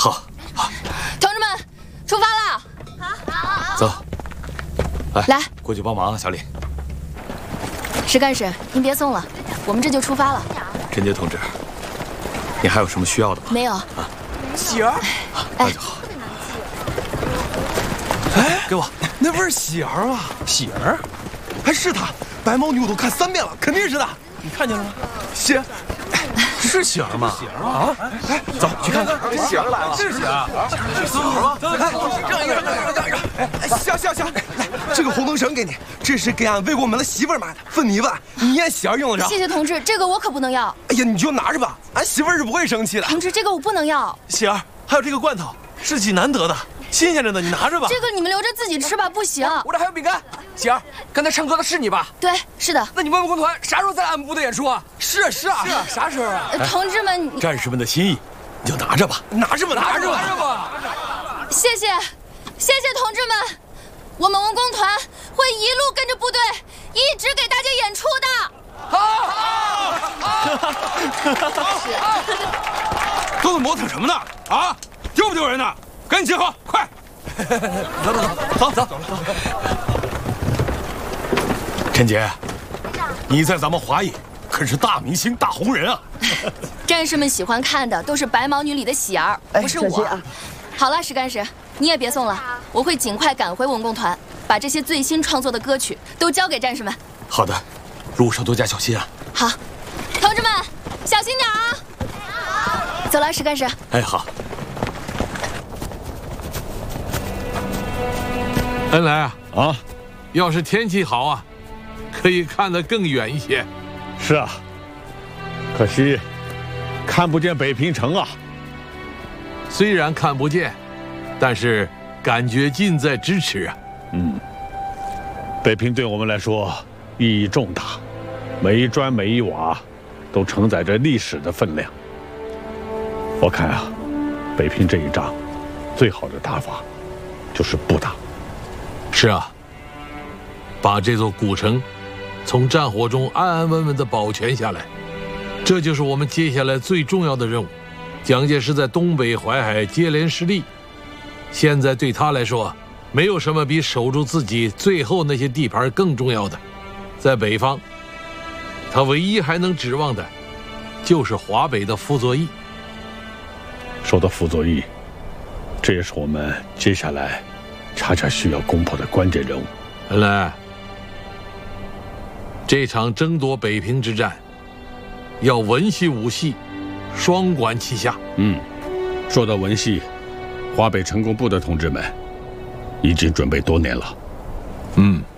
好， 同志们，出发了！ 好，走。来，过去帮忙，小李。 石干事，您别送了，我们这就出发了。 陈杰同志，你还有什么需要的吗？ 没有。 啊， 喜儿， 那就好。 哎，给我，那不是喜儿吗？ 喜儿， 还是他，白毛女我都看3遍了，肯定是他。 你看见了吗？ 喜，是喜儿吗？ 喜儿吗？啊，哎，走去看看。 喜儿来了， 是喜儿， 是喜儿吗？让，来，这个红灯绳给你，这是给俺魏国门的媳妇儿买的，分你一半，你演喜儿用得着。 谢谢同志，这个我可不能要。 哎呀，你就拿着吧，俺媳妇儿是不会生气的。 同志，这个我不能要。 喜儿，还有这个罐头，是自己难得的，新鲜着呢，你拿着吧。 这个你们留着自己吃吧，不行。 我这还有饼干。喜儿，刚才唱歌的是你吧？ 对，是的。 那你们文工团啥时候再来俺们部队演出啊？ 是啊， 啥时候啊？ 同志们， 战士们的心意，你就拿着吧， 拿着吧。 谢谢同志们，我们文工团会一路跟着部队，一直给大家演出的。都磨蹭什么呢？啊，丢不丢人呢？赶紧集合，快！走。陈杰，你在咱们华裔可是大明星、大红人啊！ 战士们喜欢看的都是《白毛女》里的喜儿，不是我。好了，石干事，你也别送了，我会尽快赶回文工团，把这些最新创作的歌曲都交给战士们。 好的，路上多加小心啊！ 好，同志们，小心点啊！走了，石干事。 哎，好。 恩来啊，要是天气好啊，可以看得更远一些。 是啊，可惜看不见北平城啊。 虽然看不见，但是感觉近在咫尺啊。 北平对我们来说意义重大，每一砖每一瓦都承载着历史的分量。我看啊，北平这一仗，最好的打法就是不打。 是啊，把这座古城从战火中安安稳稳地保全下来，这就是我们接下来最重要的任务。蒋介石在东北淮海接连失利，现在对他来说，没有什么比守住自己最后那些地盘更重要的。在北方，他唯一还能指望的，就是华北的傅作义。 说到傅作义，这也是我们接下来恰恰需要攻破的关键人物。 恩来，这场争夺北平之战，要文系武系双管齐下。 说到文系，华北成功部的同志们已经准备多年了。